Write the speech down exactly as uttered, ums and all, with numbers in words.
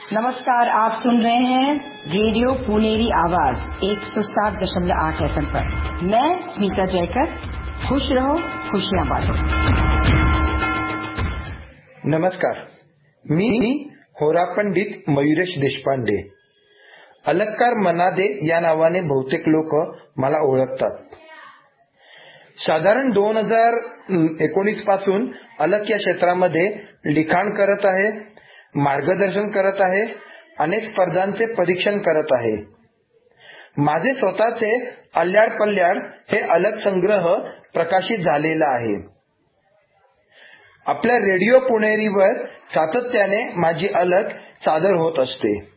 नमस्कार, आप सुन रहे हैं रेडियो पुनेरी आवाज एक सौ सात दशमलव आठ एफ एम पर। मैं स्मिता जयकर। खुश रहो, खुशियां बांटो। नमस्कार, मी होरा पंडित मयुरेश देशपांडे। अलंकार मनादे या नावाने बहुतेक लोक मला ओळखतात। साधारण दोन हजार एकोणीस पासून अलक या क्षेत्रामध्ये लिखाण करत आहे, मार्गदर्शन करत आहे, अनेक स्पर्धांचे परीक्षण करत आहे। माझे स्वतःचे अल्ल्याड पल्ल्याड हे अलक संग्रह प्रकाशित झालेला आहे। आपल्या रेडिओ पुणेरीवर सातत्याने माझी अलक सादर होत असते।